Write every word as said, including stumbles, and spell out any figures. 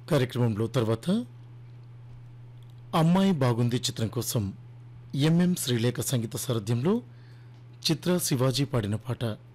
కార్యక్రమంలో తర్వాత అమ్మాయి బాగుంది చిత్రం కోసం ఎంఎం శ్రీలేఖ సంగీత సారథ్యంలో చిత్ర శివాజీ పాడిన పాట